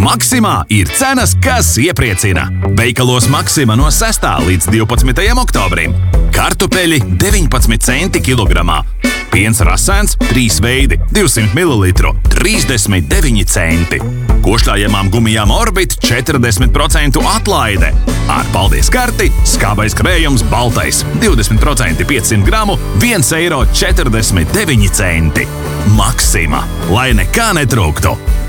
Maksimā ir cenas, kas iepriecina. Veikalos Maksima no 6. līdz 12. oktobrim. Kartupeļi 19 centi kilogramā. Piens rasēns 3 veidi 200 ml 39 centi. Košļājamām gumijām Orbit 40% atlaide. Ar paldies karti skābais krējums baltais 20% 500 gramu 1,49 eiro. Maksima, lai nekā netrūktu.